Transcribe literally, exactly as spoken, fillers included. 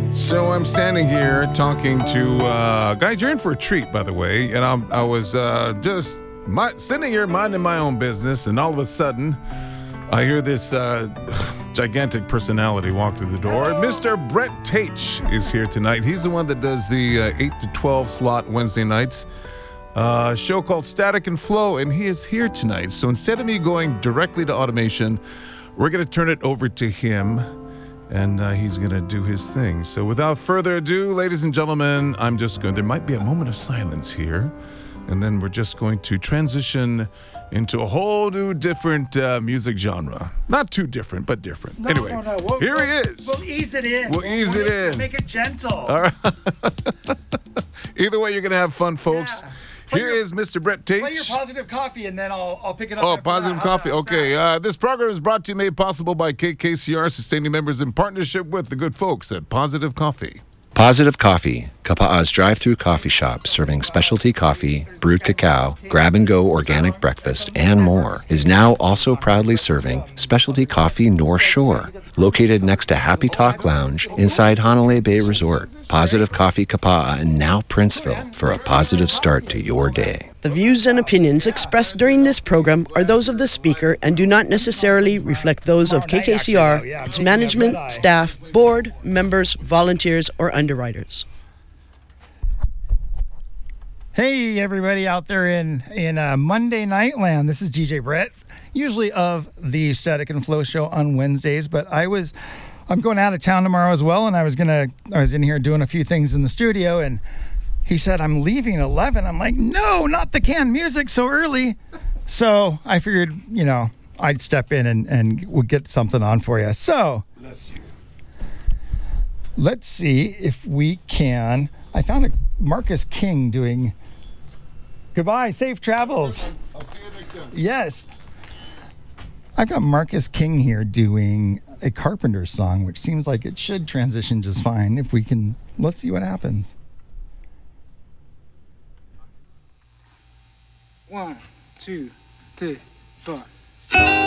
So I'm standing here talking to, uh, guys, you're in for a treat, by the way. And I'm, I was uh, just my, sitting here minding my own business, and all of a sudden, I hear this uh, gigantic personality walk through the door. Mister Brett Tate is here tonight. He's the one that does the uh, eight to twelve slot Wednesday nights. Uh, show called Static and Flow, and he is here tonight. So instead of me going directly to automation, we're going to turn it over to him. And uh, he's going to do his thing. So without further ado, ladies and gentlemen, I'm just going, there might be a moment of silence here. And then we're just going to transition into a whole new different uh, music genre. Not too different, but different. No, anyway, no, no. We'll, here we'll, he is. We'll ease it in. We'll ease we'll it make, in. Make it gentle. All right. Either way, you're going to have fun, folks. Yeah. Here your, is Mister Brett Tate. Play your positive coffee, and then I'll I'll pick it up. Oh, after positive that. coffee. How Okay. Uh, this program is brought to you, made possible by K K C R, sustaining members in partnership with the good folks at Positive Coffee. Positive Coffee, Kapaa's drive-through coffee shop serving specialty coffee, brewed cacao, grab-and-go organic breakfast, and more, is now also proudly serving specialty coffee North Shore, located next to Happy Talk Lounge inside Hanalei Bay Resort. Positive Coffee Kapaa and now Princeville for a positive start to your day. The views and opinions expressed during this program are those of the speaker and do not necessarily reflect those of K K C R, its management, staff, board, members, volunteers, or underwriters. Hey, everybody out there in in uh, Monday Night Land. This is D J Brett, usually of the Static and Flow show on Wednesdays, but I was I'm going out of town tomorrow as well, and I was gonna I was in here doing a few things in the studio, and he said, I'm leaving at eleven. I'm like, no, not the canned music so early. So I figured, you know, I'd step in and, and we'll get something on for you. So let's see if we can. I found a Marcus King doing Goodbye, safe travels. I'll see you next time. Yes. I got Marcus King here doing a Carpenter song, which seems like it should transition just fine. If we can, let's see what happens. One, two, three, four.